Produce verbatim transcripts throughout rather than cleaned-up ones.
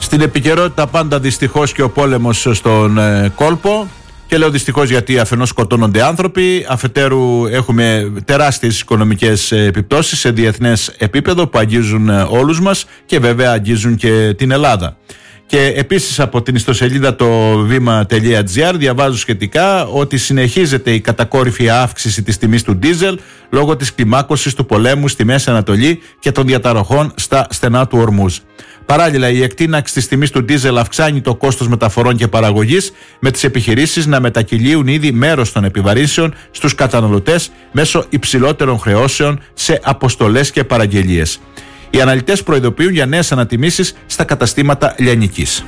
Στην επικαιρότητα πάντα δυστυχώς και ο πόλεμος στον ε, κόλπο. Και λέω δυστυχώς γιατί αφενός σκοτώνονται άνθρωποι, αφετέρου έχουμε τεράστιες οικονομικές επιπτώσεις σε διεθνές επίπεδο που αγγίζουν όλους μας και βέβαια αγγίζουν και την Ελλάδα. Και επίσης από την ιστοσελίδα το βήμα τελεία τζι άρ διαβάζω σχετικά ότι συνεχίζεται η κατακόρυφη αύξηση της τιμής του ντίζελ λόγω της κλιμάκωσης του πολέμου στη Μέση Ανατολή και των διαταραχών στα στενά του Ορμούζ. Παράλληλα, η εκτείναξη της τιμής του ντίζελ αυξάνει το κόστος μεταφορών και παραγωγής, με τις επιχειρήσεις να μετακυλίουν ήδη μέρος των επιβαρύνσεων στους καταναλωτές μέσω υψηλότερων χρεώσεων σε αποστολές και παραγγελίες. Οι αναλυτές προειδοποιούν για νέες ανατιμήσεις στα καταστήματα λιανικής.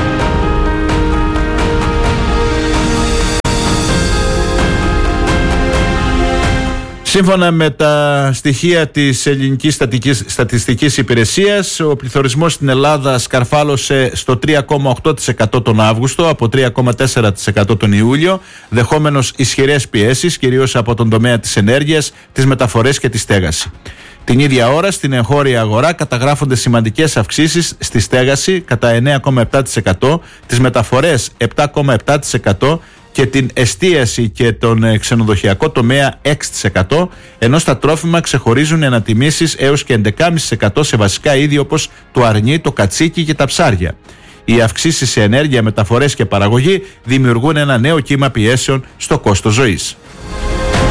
Σύμφωνα με τα στοιχεία της Ελληνικής Στατιστικής Υπηρεσίας, ο πληθωρισμός στην Ελλάδα σκαρφάλωσε στο τρία κόμμα οκτώ τοις εκατό τον Αύγουστο από τρία κόμμα τέσσερα τοις εκατό τον Ιούλιο, δεχόμενος ισχυρές πιέσεις κυρίως από τον τομέα της ενέργειας, τις μεταφορές και τη στέγαση. Την ίδια ώρα στην εγχώρια αγορά καταγράφονται σημαντικές αυξήσεις στη στέγαση κατά εννέα κόμμα επτά τοις εκατό, τις μεταφορές επτά κόμμα επτά τοις εκατό και την εστίαση και τον ξενοδοχειακό τομέα έξι τοις εκατό, ενώ στα τρόφιμα ξεχωρίζουν ανατιμήσεις έως και έντεκα κόμμα πέντε τοις εκατό σε βασικά είδη όπως το αρνί, το κατσίκι και τα ψάρια. Οι αυξήσεις σε ενέργεια, μεταφορές και παραγωγή δημιουργούν ένα νέο κύμα πιέσεων στο κόστος ζωής.